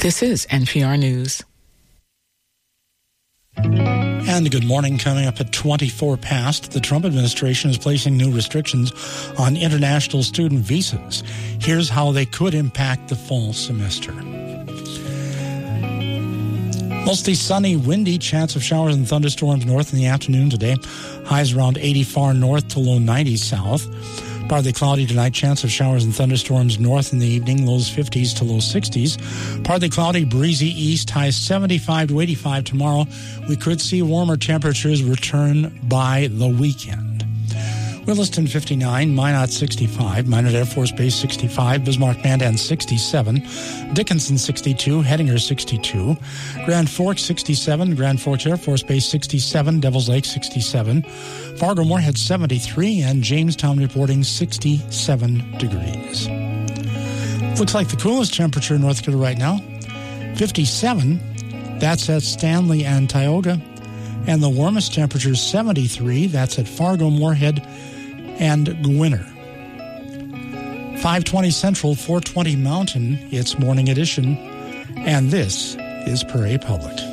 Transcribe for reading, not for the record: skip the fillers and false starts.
This is NPR News. And good morning. Coming up at 24 past, the Trump administration is placing new restrictions on international student visas. Here's how they could impact the fall semester. Mostly sunny, windy, chance of showers and thunderstorms north in the afternoon today. Highs around 80 far north to low 90s south. Partly cloudy tonight, chance of showers and thunderstorms north in the evening, lows 50s to low 60s. Partly cloudy, breezy east, highs 75 to 85 tomorrow. We could see warmer temperatures return by the weekend. Williston 59, Minot 65, Minot Air Force Base 65, Bismarck Mandan 67, Dickinson 62, Hettinger 62, Grand Forks 67, Grand Forks Air Force Base 67, Devils Lake 67, Fargo Moorhead 73, and Jamestown reporting 67 degrees. Looks like the coolest temperature in North Dakota right now, 57. That's at Stanley and Tioga. And the warmest temperature, 73. That's at Fargo, Moorhead, and Gwinner. 520 Central, 420 Mountain. It's Morning Edition. And this is Prairie Public.